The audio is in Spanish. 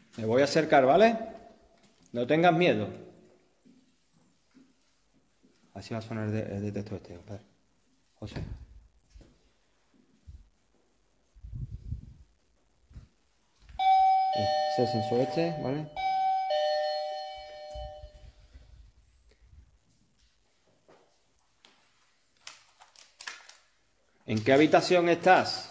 Me voy a acercar, ¿vale? No tengas miedo. Así va a sonar el detector este, compadre. José. Ese es el sensor este, ¿vale? ¿En qué habitación estás?